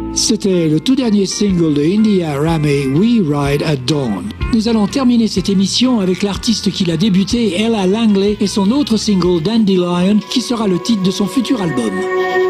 C'était le tout dernier single de India Ramey, We Ride at Dawn. Nous allons terminer cette émission avec l'artiste qui l'a débuté, Ella Langley, et son autre single Dandelion, qui sera le titre de son futur album.